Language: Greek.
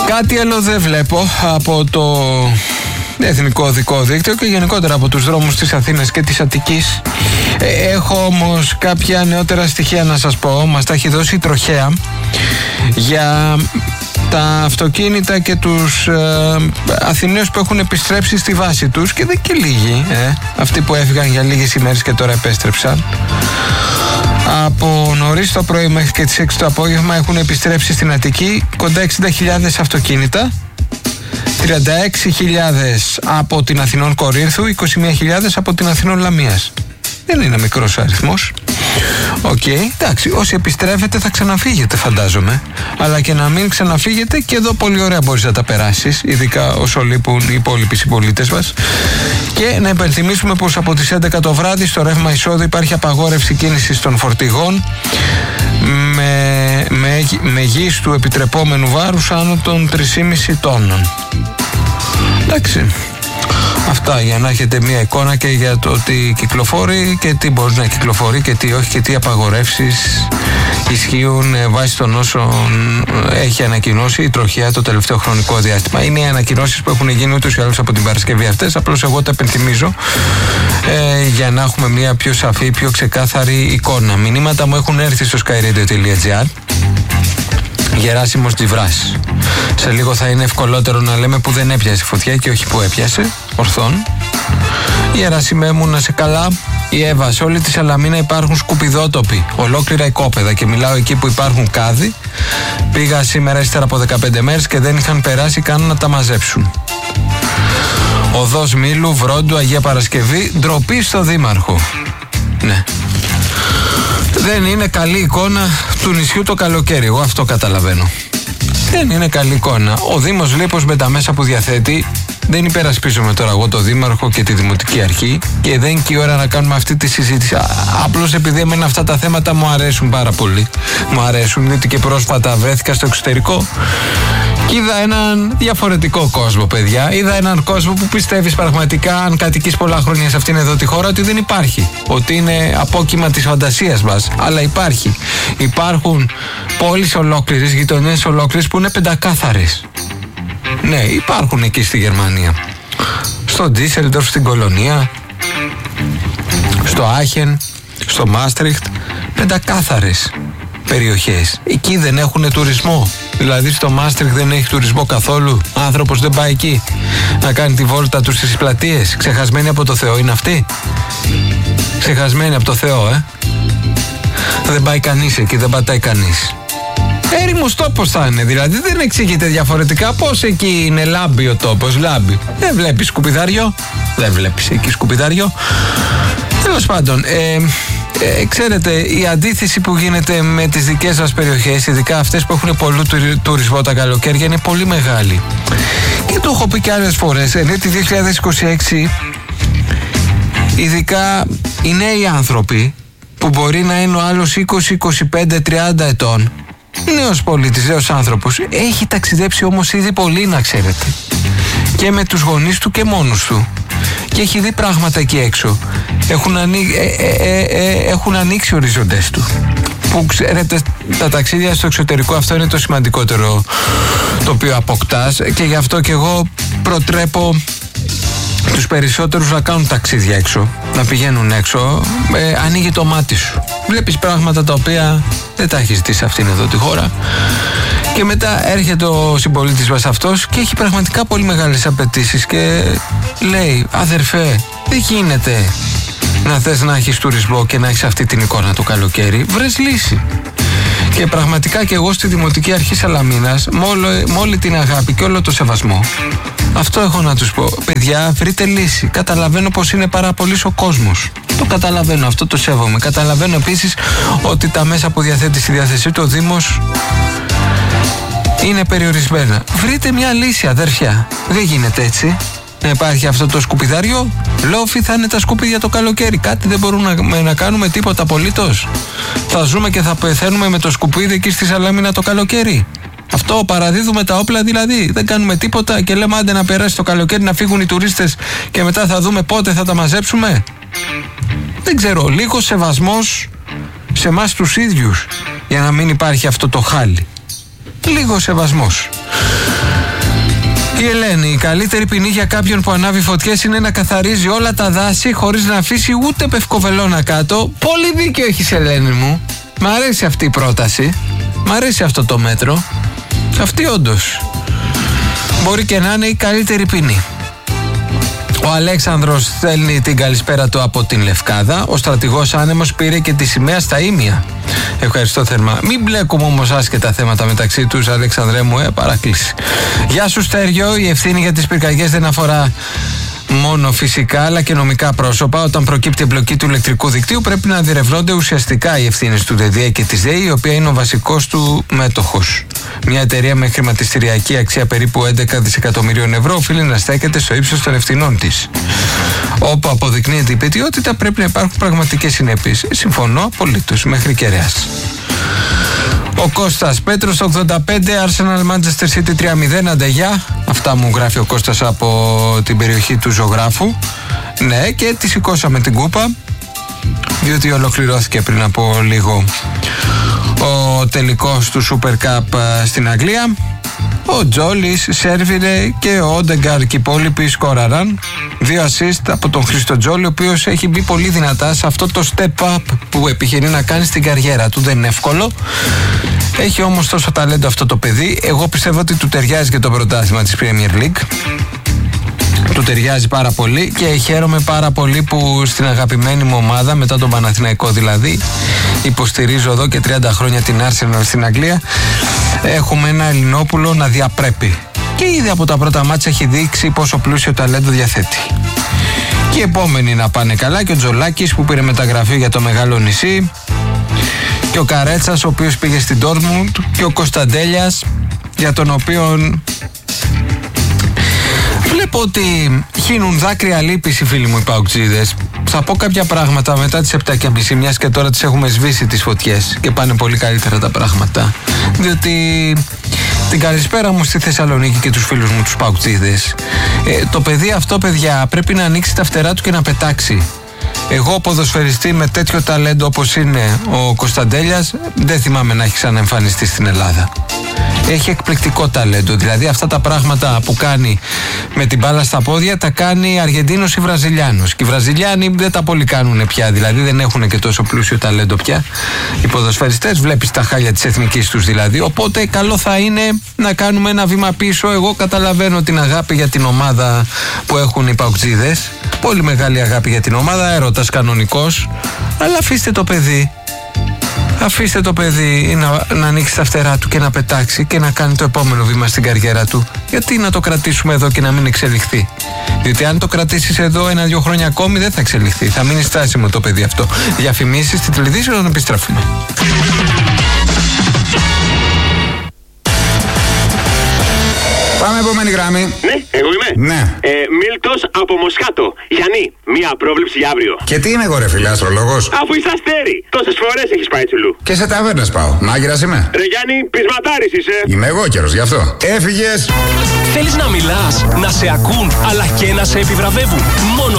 Κάτι άλλο δεν βλέπω από το Εθνικό Οδικό Δίκτυο και γενικότερα από τους δρόμους της Αθήνας και της Αττικής. Έχω όμως κάποια νεότερα στοιχεία να σας πω. Μας τα έχει δώσει η Τροχέα για τα αυτοκίνητα και τους Αθηναίους που έχουν επιστρέψει στη βάση τους, και δεν και λίγοι, αυτοί που έφυγαν για λίγες ημέρες και τώρα επέστρεψαν. Από νωρίς το πρωί μέχρι και τις 6 το απόγευμα έχουν επιστρέψει στην Αττική κοντά 60.000 αυτοκίνητα, 36.000 από την Αθηνών Κορίνθου, 21.000 από την Αθηνών Λαμίας. Δεν είναι μικρός αριθμός. Εντάξει, όσοι επιστρέφετε θα ξαναφύγετε, φαντάζομαι. Αλλά και να μην ξαναφύγετε, και εδώ πολύ ωραία μπορείς να τα περάσεις, ειδικά όσο λείπουν οι υπόλοιποι συμπολίτες μας. Και να υπενθυμίσουμε πως από τις 11 το βράδυ στο ρεύμα εισόδου υπάρχει απαγόρευση κίνησης των φορτηγών με γης του επιτρεπόμενου βάρους άνω των 3,5 τόνων. Εντάξει. Αυτά για να έχετε μια εικόνα και για το τι κυκλοφορεί και τι μπορεί να κυκλοφορεί και τι όχι και τι απαγορεύσεις ισχύουν βάσει των όσων έχει ανακοινώσει η Τροχέα το τελευταίο χρονικό διάστημα. Είναι οι ανακοινώσεις που έχουν γίνει ούτως ή άλλως από την Παρασκευή αυτές. Απλώς εγώ τα επενθυμίζω για να έχουμε μια πιο σαφή, πιο ξεκάθαρη εικόνα. Μηνύματα μου έχουν έρθει στο skyradio.gr. Γεράσιμος Τζιβράς. Σε λίγο θα είναι ευκολότερο να λέμε που δεν έπιασε φωτιά και όχι που έπιασε. Ορθόν. Γεράσιμέ μου, να σε καλά. Η Εύα, σε όλη τη Σαλαμίνα υπάρχουν σκουπιδότοποι, ολόκληρα οικόπεδα, και μιλάω εκεί που υπάρχουν κάδοι. Πήγα σήμερα ύστερα από 15 μέρες και δεν είχαν περάσει καν να τα μαζέψουν. Οδός Μήλου, Βρόντου, Αγία Παρασκευή, ντροπή στο Δήμαρχο. Ναι. Δεν είναι καλή εικόνα του νησιού το καλοκαίρι, εγώ αυτό καταλαβαίνω. Δεν είναι καλή εικόνα. Ο Δήμος λέει πως με τα μέσα που διαθέτει, δεν υπερασπίζομαι τώρα εγώ το Δήμαρχο και τη Δημοτική Αρχή, και δεν είναι και η ώρα να κάνουμε αυτή τη συζήτηση. Απλώς επειδή εμένα αυτά τα θέματα μου αρέσουν πάρα πολύ. Μου αρέσουν, διότι και πρόσφατα βρέθηκα στο εξωτερικό και είδα έναν διαφορετικό κόσμο, παιδιά. Είδα έναν κόσμο που πιστεύεις πραγματικά, αν κατοικείς πολλά χρόνια σε αυτήν εδώ τη χώρα, ότι δεν υπάρχει. Ότι είναι απόκυμα της φαντασίας μας. Αλλά υπάρχει. Υπάρχουν πόλεις ολόκληρες, γειτονιές ολόκληρες που είναι πεντακάθαρες. Ναι, υπάρχουν εκεί στη Γερμανία. Στο Ντίσελντορφ, στην Κολονία, στο Άχεν, στο Μάστριχτ, πεντακάθαρες περιοχές. Εκεί δεν έχουν τουρισμό. Δηλαδή στο Μάστριχτ δεν έχει τουρισμό καθόλου. Άνθρωπος δεν πάει εκεί να κάνει τη βόλτα του στις πλατείες. Ξεχασμένοι από το Θεό είναι αυτοί. Ξεχασμένοι από το Θεό, Δεν πάει κανείς εκεί, δεν πατάει κανείς. Έρημος τόπος θα είναι, δηλαδή δεν εξηγείται διαφορετικά. Πώς εκεί είναι λάμπει ο τόπος, λάμπει. Δεν βλέπεις σκουπιδάριο, δεν βλέπεις εκεί σκουπιδάριο. Τέλος πάντων, ξέρετε, η αντίθεση που γίνεται με τις δικές σας περιοχές, ειδικά αυτές που έχουν πολύ τουρισμό τα καλοκαίρια, είναι πολύ μεγάλη. Και το έχω πει και άλλες φορές, το 2026, ειδικά οι νέοι άνθρωποι, που μπορεί να είναι ο άλλος 20, 25, 30 ετών, νέος πολίτης, νέος άνθρωπος, έχει ταξιδέψει όμως ήδη πολύ, να ξέρετε. Και με τους γονείς του και μόνος του. Και έχει δει πράγματα εκεί έξω. Έχουν ανοίξει οριζοντές του. Που ξέρετε, τα ταξίδια στο εξωτερικό, αυτό είναι το σημαντικότερο το οποίο αποκτάς, και γι' αυτό και εγώ προτρέπω τους περισσότερους να κάνουν ταξίδια έξω, να πηγαίνουν έξω. Ανοίγει το μάτι σου. Βλέπεις πράγματα τα οποία δεν τα έχεις δει σε αυτήν εδώ τη χώρα, και μετά έρχεται ο συμπολίτης μας αυτός και έχει πραγματικά πολύ μεγάλες απαιτήσεις και λέει, αδερφέ, δεν γίνεται να θες να έχεις τουρισμό και να έχεις αυτή την εικόνα το καλοκαίρι. Βρες λύση. Και πραγματικά και εγώ στη Δημοτική Αρχή Σαλαμίνας, με όλη την αγάπη και όλο το σεβασμό, αυτό έχω να τους πω. Παιδιά, βρείτε λύση. Καταλαβαίνω πως είναι πάρα πολύς ο κόσμος. Το καταλαβαίνω, αυτό το σέβομαι. Καταλαβαίνω επίσης ότι τα μέσα που διαθέτει στη διάθεσή του ο Δήμος είναι περιορισμένα. Βρείτε μια λύση, αδέρφια. Δεν γίνεται έτσι. Να υπάρχει αυτό το σκουπιδάριο. Λόφι θα είναι τα σκουπίδια το καλοκαίρι. Κάτι δεν μπορούμε να κάνουμε, τίποτα απολύτως. Θα ζούμε και θα πεθαίνουμε με το σκουπίδι εκεί στη Σαλαμίνα το καλοκαίρι. Αυτό παραδίδουμε τα όπλα δηλαδή. Δεν κάνουμε τίποτα και λέμε άντε να περάσει το καλοκαίρι, να φύγουν οι τουρίστες και μετά θα δούμε πότε θα τα μαζέψουμε. Δεν ξέρω, λίγο σεβασμός σε εμάς τους ίδιους για να μην υπάρχει αυτό το χάλι. Λίγο σεβασμός. Η Ελένη, η καλύτερη ποινή για κάποιον που ανάβει φωτιές είναι να καθαρίζει όλα τα δάση χωρίς να αφήσει ούτε πευκοβελώνα κάτω. Πολύ δίκιο έχεις, Ελένη μου. Μ' αρέσει αυτή η πρόταση. Μ' αρέσει αυτό το μέτρο. Αυτή όντως μπορεί και να είναι η καλύτερη ποινή. Ο Αλέξανδρος στέλνει την καλησπέρα του από την Λευκάδα. Ο στρατηγός άνεμος πήρε και τη σημαία στα Ήμια. Ευχαριστώ θερμά. Μην μπλέκουμε όμως άσχετα θέματα μεταξύ τους, Αλέξανδρέ μου, παρακλήσει. Γεια σου, Στέργιο. Η ευθύνη για τις πυρκαγιές δεν αφορά μόνο φυσικά αλλά και νομικά πρόσωπα. Όταν προκύπτει εμπλοκή του ηλεκτρικού δικτύου, πρέπει να διερευνώνται ουσιαστικά οι ευθύνες του ΔΕΔΙΕ και της ΔΕΗ, η οποία είναι ο βασικός του μέτοχος. Μια εταιρεία με χρηματιστηριακή αξία περίπου 11 δισεκατομμυρίων ευρώ οφείλει να στέκεται στο ύψος των ευθυνών της. Όπου αποδεικνύεται η υπαιτιότητα, πρέπει να υπάρχουν πραγματικές συνέπειες. Συμφωνώ απολύτως, μέχρι κεραίας. Ο Κώστας Πέτρος 85, Arsenal Manchester City 3-0, αντεγιά. Αυτά μου γράφει ο Κώστας από την περιοχή του ζωγράφου. Ναι, και τη σηκώσαμε την κούπα, διότι ολοκληρώθηκε πριν από λίγο ο τελικός του Super Cup στην Αγγλία. Ο Τζόλης σέρβιρε και ο Όντεγκαρ και οι υπόλοιποι σκόραραν. 2 assist από τον Χρήστο Τζόλη, ο οποίος έχει μπει πολύ δυνατά σε αυτό το step up που επιχειρεί να κάνει στην καριέρα του. Δεν είναι εύκολο. Έχει όμως τόσο ταλέντο αυτό το παιδί. Εγώ πιστεύω ότι του ταιριάζει και το πρωτάθλημα της Premier League. Του ταιριάζει πάρα πολύ και χαίρομαι πάρα πολύ που στην αγαπημένη μου ομάδα, μετά τον Παναθηναϊκό δηλαδή, υποστηρίζω εδώ και 30 χρόνια την Arsenal στην Αγγλία, έχουμε ένα Ελληνόπουλο να διαπρέπει. Και ήδη από τα πρώτα μάτσα έχει δείξει πόσο πλούσιο ταλέντο διαθέτει. Και οι επόμενοι να πάνε καλά, και ο Τζολάκης που πήρε μεταγραφή για το Μεγάλο Νησί, και ο Καρέτσας ο οποίος πήγε στην Ντόρτμουντ, και ο Κωνσταντέλιας, για τον οποίον βλέπω ότι χύνουν δάκρυα λύπης οι φίλοι μου οι παουτζίδες. Θα πω κάποια πράγματα μετά τις 7:30, μιας και τώρα τις έχουμε σβήσει τις φωτιές και πάνε πολύ καλύτερα τα πράγματα. Διότι την καλησπέρα μου στη Θεσσαλονίκη και τους φίλους μου τους παουτζίδες. Το παιδί αυτό, παιδιά, πρέπει να ανοίξει τα φτερά του και να πετάξει. Εγώ ποδοσφαιριστή με τέτοιο ταλέντο όπως είναι ο Κωνσταντέλιας δεν θυμάμαι να έχει ξαναεμφανιστεί στην Ελλάδα. Έχει εκπληκτικό ταλέντο. Δηλαδή αυτά τα πράγματα που κάνει με την μπάλα στα πόδια τα κάνει Αργεντίνος ή Βραζιλιάνος. Και οι Βραζιλιάνοι δεν τα πολύ κάνουν πια. Δηλαδή δεν έχουν και τόσο πλούσιο ταλέντο πια. Οι ποδοσφαιριστές, βλέπεις τα χάλια της εθνικής τους δηλαδή. Οπότε καλό θα είναι να κάνουμε ένα βήμα πίσω. Εγώ καταλαβαίνω την αγάπη για την ομάδα που έχουν οι παουτζίδες. Πολύ μεγάλη αγάπη για την ομάδα, έρωτας κανονικός. Αλλά αφήστε το παιδί. Αφήστε το παιδί να ανοίξει τα φτερά του και να πετάξει και να κάνει το επόμενο βήμα στην καριέρα του. Γιατί να το κρατήσουμε εδώ και να μην εξελιχθεί? Διότι αν το κρατήσεις εδώ 1-2 χρόνια ακόμη δεν θα εξελιχθεί. Θα μείνει στάσιμο το παιδί αυτό. Διαφημίσεις στην τηλεόραση, να επιστρέφουμε. Πάμε επόμενη γραμμή. Ναι, εγώ είμαι. Ναι. Μίλτος από Μοσχάτο. Γιάννη, μία πρόβλεψη για αύριο. Και τι είμαι εγώ, ρε φίλε, αστρολόγος? Αφού είσαι αστέρι, τόσες φορές έχεις πάει τσουλού. Και σε ταβέρνες πάω. Μάγειρας είμαι. Ρε Γιάννη, πεισματάρης είσαι. Είμαι εγώ καιρος γι' αυτό. Έφυγες. Θέλεις να μιλάς, να σε ακούν, αλλά και να σε επιβραβεύουν? Μόνο